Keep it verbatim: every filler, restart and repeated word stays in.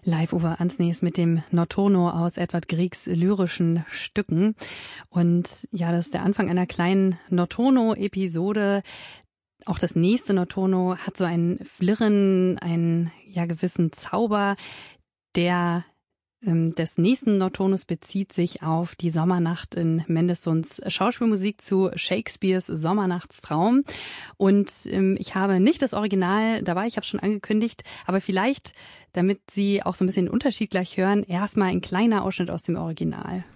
Live-Uwe Ansnes mit dem Notturno aus Edvard Griegs lyrischen Stücken. Und ja, das ist der Anfang einer kleinen Notturno-Episode. Auch das nächste Notturno hat so ein Flirren, einen ja gewissen Zauber. Der ähm, des nächsten Notturnos bezieht sich auf die Sommernacht in Mendelssohns Schauspielmusik zu Shakespeares Sommernachtstraum. Und ähm, ich habe nicht das Original dabei, ich habe es schon angekündigt, aber vielleicht, damit Sie auch so ein bisschen den Unterschied gleich hören, erstmal ein kleiner Ausschnitt aus dem Original.